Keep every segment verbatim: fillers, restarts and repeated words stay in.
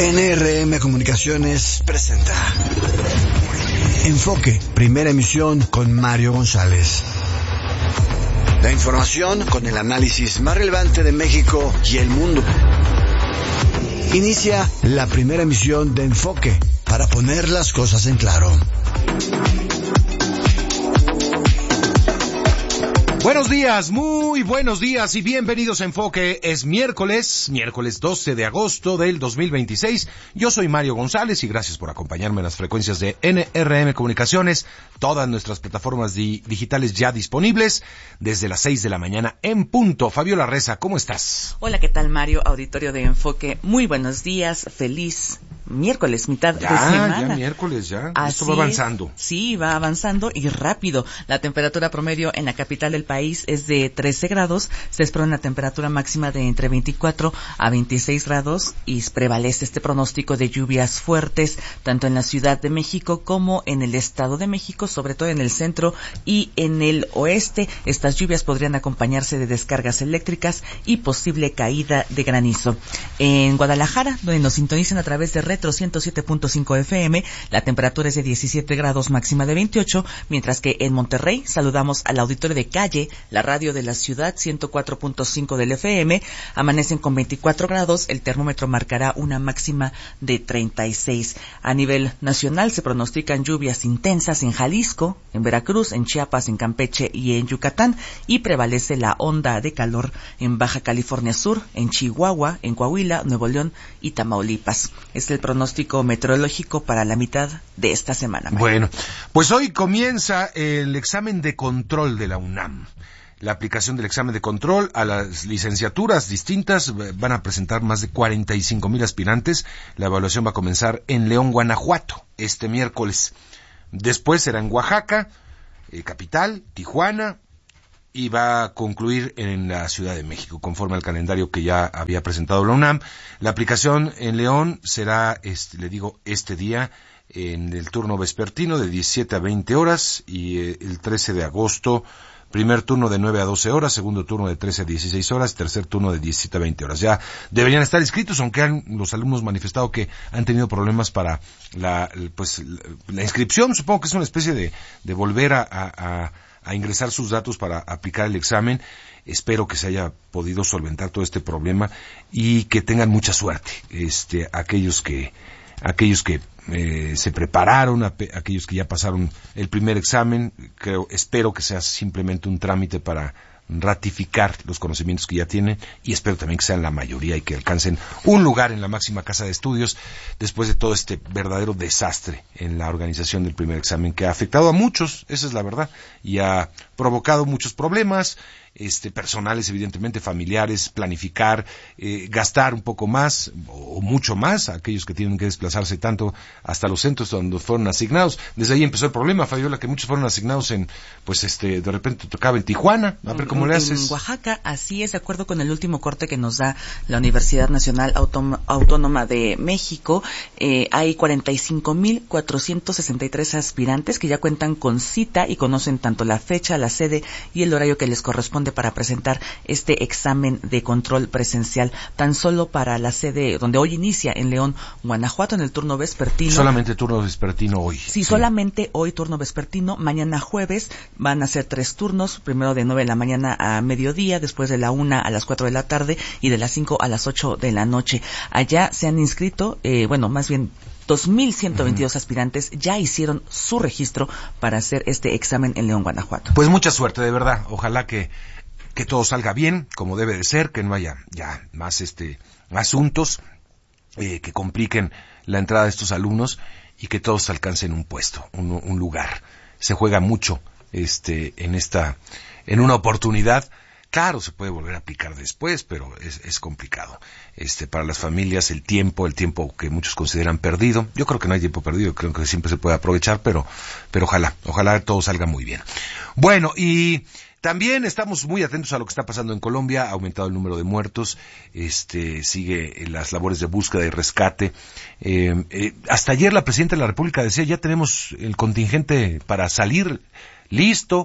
N R M Comunicaciones presenta Enfoque, primera emisión con Mario González. La información con el análisis más relevante de México y el mundo. Inicia la primera emisión de Enfoque para poner las cosas en claro. Buenos días, muy buenos días y bienvenidos a Enfoque. Es miércoles, miércoles doce de agosto del dos mil veintiséis. Yo soy Mario González y gracias por acompañarme en las frecuencias de N R M Comunicaciones, todas nuestras plataformas di- digitales ya disponibles desde las seis de la mañana en punto. Fabiola Reza, ¿cómo estás? Hola, ¿qué tal, Mario? Auditorio de Enfoque, muy buenos días, feliz miércoles, mitad ya, de semana. Ya, miércoles, ya. Así Esto va avanzando. Es. Sí, va avanzando y rápido. La temperatura promedio en la capital del país es de trece grados. Se espera una temperatura máxima de entre veinticuatro a veintiséis grados y prevalece este pronóstico de lluvias fuertes, tanto en la Ciudad de México como en el Estado de México, sobre todo en el centro y en el oeste. Estas lluvias podrían acompañarse de descargas eléctricas y posible caída de granizo. En Guadalajara, donde nos sintonizan a través de Retro ciento siete punto cinco F M, la temperatura es de diecisiete grados, máxima de veintiocho, mientras que en Monterrey saludamos al auditorio de Calle, la radio de la ciudad, ciento cuatro punto cinco del F M, amanecen con veinticuatro grados, el termómetro marcará una máxima de treinta y seis. A nivel nacional se pronostican lluvias intensas en Jalisco, en Veracruz, en Chiapas, en Campeche y en Yucatán, y prevalece la onda de calor en Baja California Sur, en Chihuahua, en Coahuila, Nuevo León y Tamaulipas. Es el pronóstico meteorológico para la mitad de esta semana, Mario. Bueno, pues hoy comienza el examen de control de la UNAM. La aplicación del examen de control a las licenciaturas distintas, van a presentar más de cuarenta y cinco mil aspirantes. La evaluación va a comenzar en León, Guanajuato, este miércoles. Después será en Oaxaca, eh, capital, Tijuana, y va a concluir en la Ciudad de México, conforme al calendario que ya había presentado la UNAM. La aplicación en León será, este, le digo, este día, en el turno vespertino de diecisiete a veinte horas, y eh, el trece de agosto, primer turno de nueve a doce horas, segundo turno de trece a dieciséis horas, tercer turno de diecisiete a veinte horas. Ya deberían estar inscritos, aunque han los alumnos manifestado que han tenido problemas para la, pues, la, la inscripción. Supongo que es una especie de, de volver a, a, a a ingresar sus datos para aplicar el examen. Espero que se haya podido solventar todo este problema y que tengan mucha suerte, este, aquellos que, aquellos que eh, se prepararon, a, aquellos que ya pasaron el primer examen. Creo, espero que sea simplemente un trámite para ratificar los conocimientos que ya tienen, y espero también que sean la mayoría y que alcancen un lugar en la máxima casa de estudios después de todo este verdadero desastre en la organización del primer examen, que ha afectado a muchos, esa es la verdad, y ha provocado muchos problemas, este, personales, evidentemente, familiares, planificar, eh, gastar un poco más o, o mucho más a aquellos que tienen que desplazarse tanto hasta los centros donde fueron asignados. Desde ahí empezó el problema, Fabiola, que muchos fueron asignados en, pues este, de repente tocaba en Tijuana. A ver cómo le haces. En Oaxaca, así es, de acuerdo con el último corte que nos da la Universidad Nacional Autom- Autónoma de México, eh, hay cuarenta y cinco mil cuatrocientos sesenta y tres aspirantes que ya cuentan con cita y conocen tanto la fecha, la sede y el horario que les corresponde para presentar este examen de control presencial, tan solo para la sede donde hoy inicia, en León, Guanajuato, en el turno vespertino. Solamente turno vespertino hoy. Sí, sí, solamente hoy turno vespertino. Mañana jueves van a ser tres turnos, primero de nueve de la mañana a mediodía, después de la una a las cuatro de la tarde y de las cinco a las ocho de la noche. Allá se han inscrito, eh, bueno, más bien dos mil ciento veintidós uh-huh. aspirantes ya hicieron su registro para hacer este examen en León, Guanajuato. Pues mucha suerte, de verdad. Ojalá que que todo salga bien, como debe de ser, que no haya ya más este asuntos eh, que compliquen la entrada de estos alumnos y que todos alcancen un puesto, un, un lugar. Se juega mucho este en esta en una oportunidad. Claro, se puede volver a aplicar después, pero es, es complicado. Este, para las familias, el tiempo, el tiempo que muchos consideran perdido. Yo creo que no hay tiempo perdido, creo que siempre se puede aprovechar, pero, pero ojalá, ojalá todo salga muy bien. Bueno, y también estamos muy atentos a lo que está pasando en Colombia. Ha aumentado el número de muertos, este, sigue las labores de búsqueda y rescate. Eh, eh, hasta ayer la Presidenta de la República decía, ya tenemos el contingente para salir listo.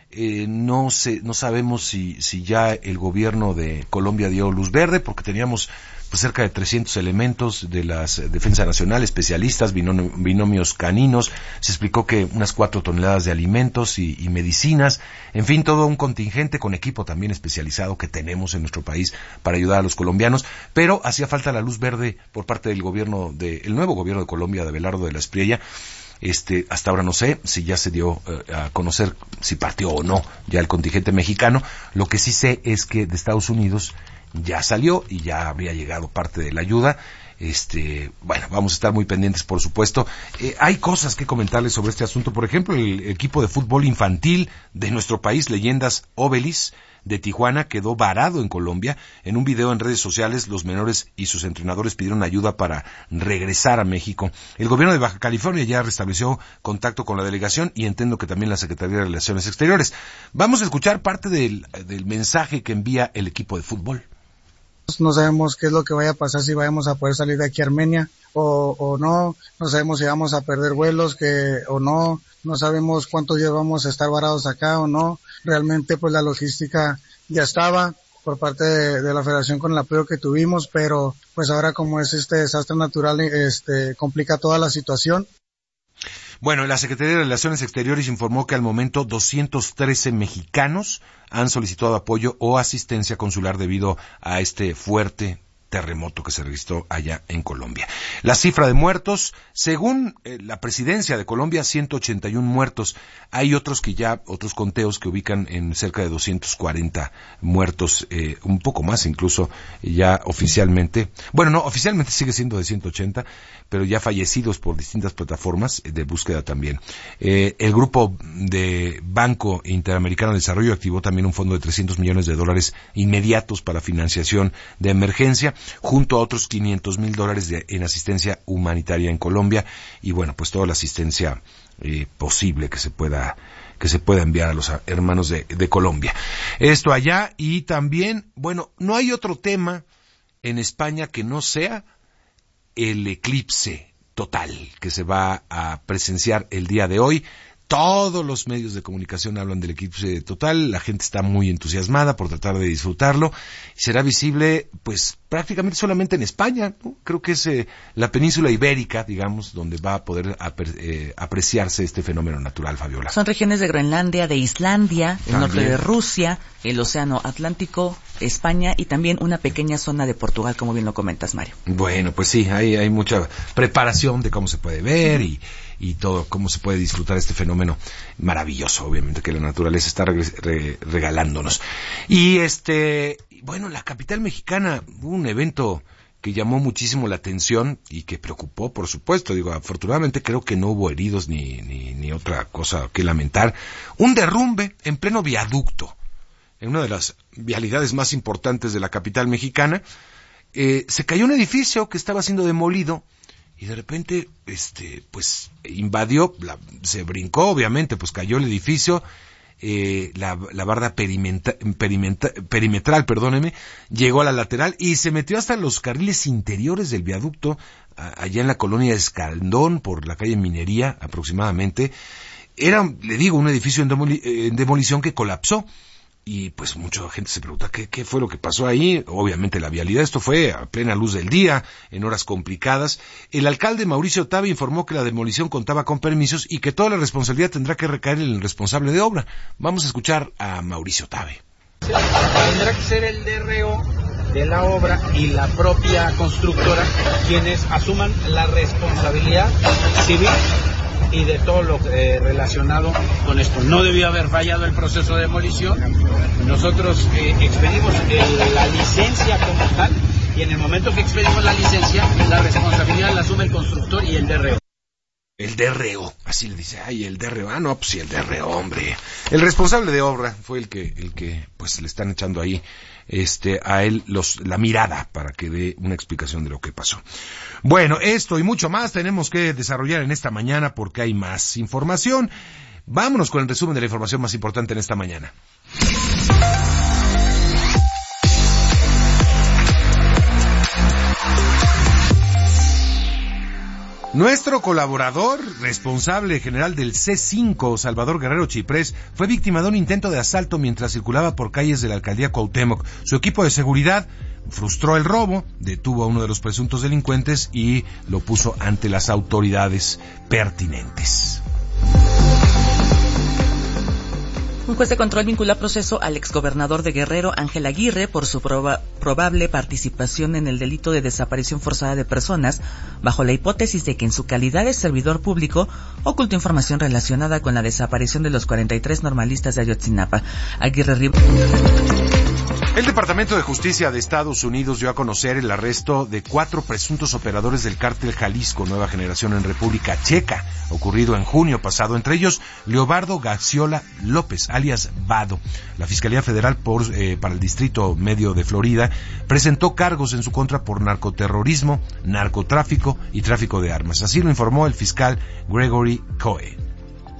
Eh, no sé, no sabemos si, si ya el gobierno de Colombia dio luz verde, porque teníamos pues cerca de trescientos elementos de la Defensa Nacional, especialistas, binom- binomios caninos. Se explicó que unas cuatro toneladas de alimentos y, y medicinas, en fin, todo un contingente con equipo también especializado que tenemos en nuestro país para ayudar a los colombianos, pero hacía falta la luz verde por parte del gobierno, de, el nuevo gobierno de Colombia, de Abelardo de la Espriella. Este, hasta ahora no sé si ya se dio eh, a conocer si partió o no ya el contingente mexicano. Lo que sí sé es que de Estados Unidos ya salió y ya habría llegado parte de la ayuda. Este, bueno, vamos a estar muy pendientes, por supuesto. Eh, hay cosas que comentarles sobre este asunto. Por ejemplo, el equipo de fútbol infantil de nuestro país, Leyendas Obelis, de Tijuana, quedó varado en Colombia. En un video en redes sociales, los menores y sus entrenadores pidieron ayuda para regresar a México. El gobierno de Baja California ya restableció contacto con la delegación y entiendo que también la Secretaría de Relaciones Exteriores. Vamos a escuchar parte del, del mensaje que envía el equipo de fútbol. No sabemos qué es lo que vaya a pasar, si vamos a poder salir de aquí a Armenia o, o no, no sabemos si vamos a perder vuelos que o no, no sabemos cuántos días vamos a estar varados acá o no. Realmente pues la logística ya estaba por parte de, de la federación con el apoyo que tuvimos, pero pues ahora como es este desastre natural, este complica toda la situación. Bueno, la Secretaría de Relaciones Exteriores informó que al momento doscientos trece mexicanos han solicitado apoyo o asistencia consular debido a este fuerte terremoto que se registró allá en Colombia. La cifra de muertos, según eh, la presidencia de Colombia, ciento ochenta y uno muertos. Hay otros que ya, otros conteos que ubican en cerca de doscientos cuarenta muertos, eh, un poco más incluso, ya oficialmente. Bueno, no, oficialmente sigue siendo de ciento ochenta, pero ya fallecidos por distintas plataformas de búsqueda también. Eh, el grupo de Banco Interamericano de Desarrollo activó también un fondo de trescientos millones de dólares inmediatos para financiación de emergencia, junto a otros quinientos mil dólares de, en asistencia humanitaria en Colombia, y bueno, pues toda la asistencia eh, posible que se pueda que se pueda enviar a los hermanos de, de Colombia. Esto allá, y también, bueno, no hay otro tema en España que no sea el eclipse total que se va a presenciar el día de hoy. Todos los medios de comunicación hablan del eclipse total, la gente está muy entusiasmada por tratar de disfrutarlo. Será visible, pues, prácticamente solamente en España, ¿no? Creo que es eh, la península ibérica, digamos, donde va a poder apre- eh, apreciarse este fenómeno natural, Fabiola. Son regiones de Groenlandia, de Islandia, el También. norte de Rusia, el Océano Atlántico, España y también una pequeña zona de Portugal, como bien lo comentas, Mario. Bueno, pues sí, hay, hay mucha preparación de cómo se puede ver y, y todo, cómo se puede disfrutar este fenómeno maravilloso, obviamente, que la naturaleza está re- re- regalándonos. Y este, bueno, la capital mexicana, hubo un evento que llamó muchísimo la atención y que preocupó, por supuesto. Digo, afortunadamente creo que no hubo heridos ni, ni, ni otra cosa que lamentar. Un derrumbe en pleno viaducto, en una de las vialidades más importantes de la capital mexicana. Eh, se cayó un edificio que estaba siendo demolido y de repente, este, pues, invadió, la, se brincó, obviamente, pues cayó el edificio, eh, la, la barda perimenta, perimenta, perimetral, perdóneme, llegó a la lateral y se metió hasta los carriles interiores del viaducto, a, allá en la colonia Escandón, por la calle Minería, aproximadamente. Era, le digo, un edificio en, demoli, en demolición que colapsó. Y pues mucha gente se pregunta ¿qué, qué fue lo que pasó ahí. Obviamente la vialidad, esto fue a plena luz del día, en horas complicadas. El alcalde Mauricio Tabe informó que la demolición contaba con permisos y que toda la responsabilidad tendrá que recaer en el responsable de obra. Vamos a escuchar a Mauricio Tabe. Tendrá que ser el D R O de la obra y la propia constructora quienes asuman la responsabilidad civil y de todo lo eh, relacionado con esto. No debió haber fallado el proceso de demolición. Nosotros eh, expedimos el, la licencia como tal, y en el momento que expedimos la licencia, la responsabilidad la asume el constructor y el D R O. El D R O, así le dice, ay, el D R O, ah, no, pues sí, el D R O, hombre. El responsable de obra fue el que, el que, pues, le están echando ahí, este, a él los, la mirada para que dé una explicación de lo que pasó. Bueno, esto y mucho más tenemos que desarrollar en esta mañana porque hay más información. Vámonos con el resumen de la información más importante en esta mañana. Nuestro colaborador, responsable general del C cinco, Salvador Guerrero Chiprés, fue víctima de un intento de asalto mientras circulaba por calles de la alcaldía Cuauhtémoc. Su equipo de seguridad frustró el robo, detuvo a uno de los presuntos delincuentes y lo puso ante las autoridades pertinentes. Un juez de control vinculó a proceso al exgobernador de Guerrero, Ángel Aguirre, por su proba- probable participación en el delito de desaparición forzada de personas, bajo la hipótesis de que en su calidad de servidor público ocultó información relacionada con la desaparición de los cuarenta y tres normalistas de Ayotzinapa. Aguirre Rib- El Departamento de Justicia de Estados Unidos dio a conocer el arresto de cuatro presuntos operadores del cártel Jalisco Nueva Generación en República Checa, ocurrido en junio pasado, entre ellos Leobardo Gaxiola López, alias Vado. La Fiscalía Federal por, eh, para el Distrito Medio de Florida presentó cargos en su contra por narcoterrorismo, narcotráfico y tráfico de armas. Así lo informó el fiscal Gregory Coe.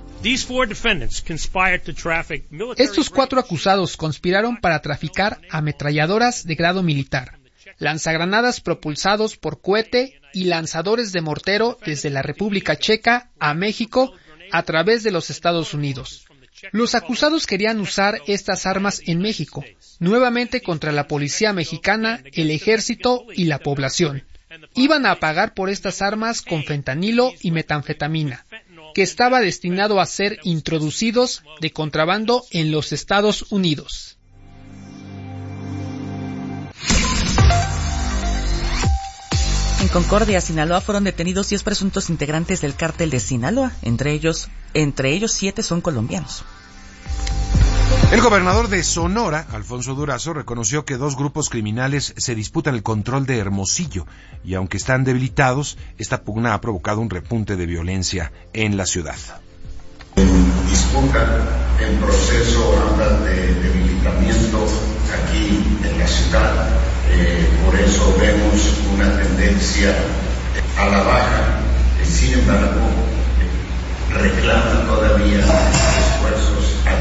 Estos cuatro acusados conspiraron para traficar ametralladoras de grado militar, lanzagranadas propulsados por cohete y lanzadores de mortero desde la República Checa a México a través de los Estados Unidos. Los acusados querían usar estas armas en México, nuevamente contra la policía mexicana, el ejército y la población. Iban a pagar por estas armas con fentanilo y metanfetamina, que estaba destinado a ser introducidos de contrabando en los Estados Unidos. En Concordia, Sinaloa, fueron detenidos diez presuntos integrantes del cártel de Sinaloa. Entre ellos, entre ellos siete son colombianos. El gobernador de Sonora, Alfonso Durazo, reconoció que dos grupos criminales se disputan el control de Hermosillo y aunque están debilitados, esta pugna ha provocado un repunte de violencia en la ciudad. En disputa, en proceso habla de debilitamiento aquí en la ciudad, eh, por eso vemos una tendencia a la baja, sin embargo, reclaman todavía esfuerzos